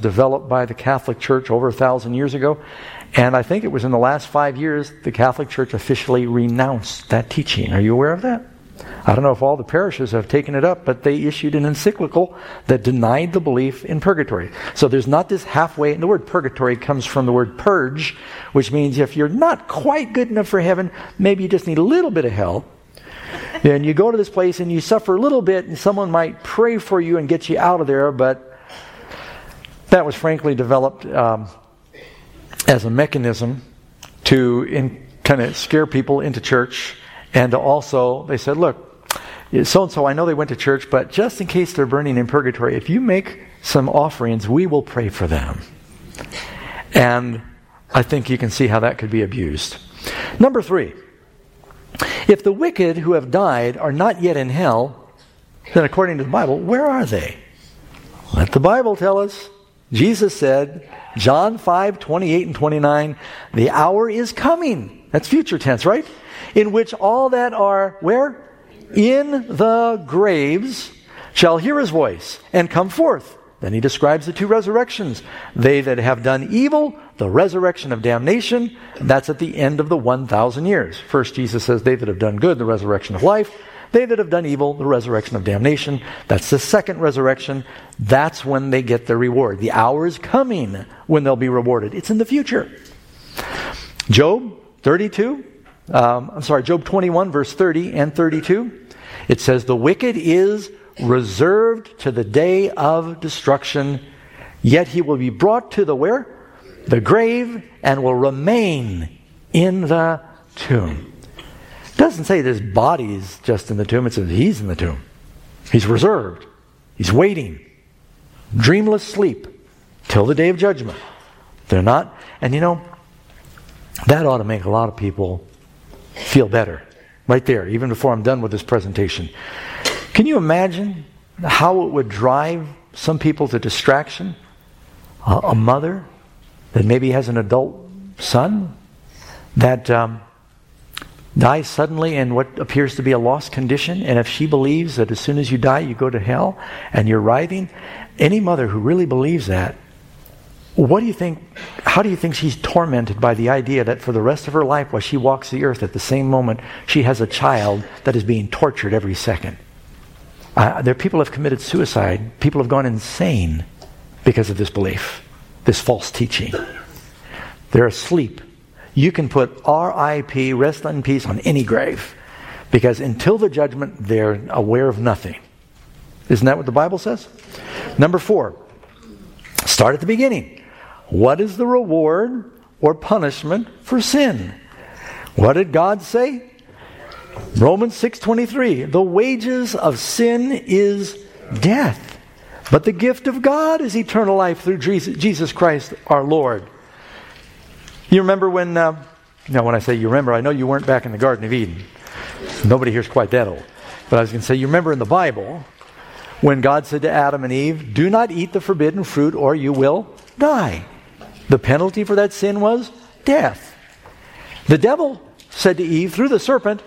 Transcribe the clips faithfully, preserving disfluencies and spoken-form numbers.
developed by the Catholic Church over a thousand years ago. And I think it was in the last five years the Catholic Church officially renounced that teaching. Are you aware of that? I don't know if all the parishes have taken it up, but they issued an encyclical that denied the belief in purgatory. So there's not this halfway, and the word purgatory comes from the word purge, which means if you're not quite good enough for heaven, maybe you just need a little bit of hell. Then you go to this place and you suffer a little bit, and someone might pray for you and get you out of there, but that was frankly developed um, as a mechanism to in, kind of scare people into church. And also, they said, look, so-and-so, I know they went to church, but just in case they're burning in purgatory, if you make some offerings, we will pray for them. And I think you can see how that could be abused. Number three, if the wicked who have died are not yet in hell, then according to the Bible, where are they? Let the Bible tell us. Jesus said, John five, twenty-eight and twenty-nine, the hour is coming. That's future tense, right? In which all that are, where? In the graves shall hear his voice and come forth. Then he describes the two resurrections. They that have done evil, the resurrection of damnation, that's at the end of the one thousand years. First, Jesus says, they that have done good, the resurrection of life. They that have done evil, the resurrection of damnation. That's the second resurrection. That's when they get their reward. The hour is coming when they'll be rewarded. It's in the future. Job thirty-two, um, I'm sorry, Job twenty-one, verse thirty and thirty-two. It says, the wicked is reserved to the day of destruction, yet he will be brought to the where? The grave, and will remain in the tomb. It doesn't say this body is just in the tomb. It says he's in the tomb. He's reserved. He's waiting. Dreamless sleep till the day of judgment. They're not. And you know, that ought to make a lot of people feel better. Right there, even before I'm done with this presentation. Can you imagine how it would drive some people to distraction? A, a mother that maybe has an adult son that um, dies suddenly in what appears to be a lost condition, and if she believes that as soon as you die you go to hell and you're writhing, any mother who really believes that, what do you think, how do you think she's tormented by the idea that for the rest of her life while she walks the earth at the same moment she has a child that is being tortured every second? Uh, there people have committed suicide. People have gone insane because of this belief, this false teaching. They're asleep. You can put R I P, rest in peace, on any grave, because until the judgment, they're aware of nothing. Isn't that what the Bible says? Number four, start at the beginning. What is the reward or punishment for sin? What did God say? Romans six twenty-three, the wages of sin is death, but the gift of God is eternal life through Jesus Christ our Lord. You remember when, uh, now when I say you remember, I know you weren't back in the Garden of Eden. Nobody here's quite that old. But I was going to say, you remember in the Bible, when God said to Adam and Eve, do not eat the forbidden fruit or you will die. The penalty for that sin was death. The devil said to Eve through the serpent,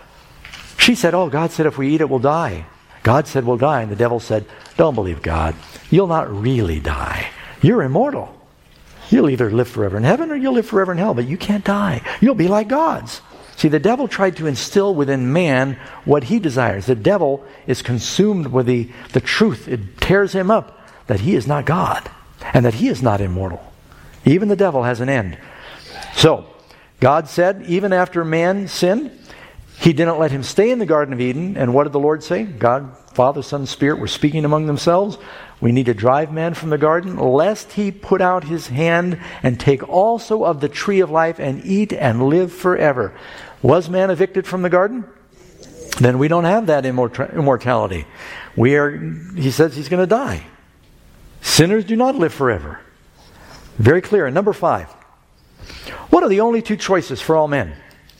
she said, oh, God said if we eat it, we'll die. God said we'll die. And the devil said, don't believe God. You'll not really die. You're immortal. You'll either live forever in heaven or you'll live forever in hell, but you can't die. You'll be like gods. See, the devil tried to instill within man what he desires. The devil is consumed with the, the truth. It tears him up that he is not God and that he is not immortal. Even the devil has an end. So, God said, even after man sinned, He didn't let him stay in the Garden of Eden. And what did the Lord say? God, Father, Son, Spirit were speaking among themselves. We need to drive man from the garden, lest he put out his hand and take also of the tree of life and eat and live forever. Was man evicted from the garden? Then we don't have that immort- immortality. We are, he says he's going to die. Sinners do not live forever. Very clear. And number five. What are the only two choices for all men?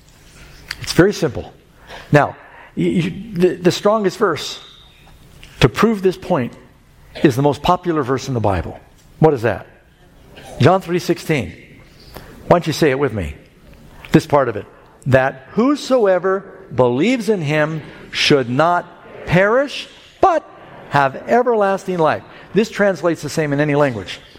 It's very simple. Now, you, you, the, the strongest verse to prove this point is the most popular verse in the Bible. What is that? John three sixteen. Why don't you say it with me? This part of it. That whosoever believes in him should not perish, but have everlasting life. This translates the same in any language.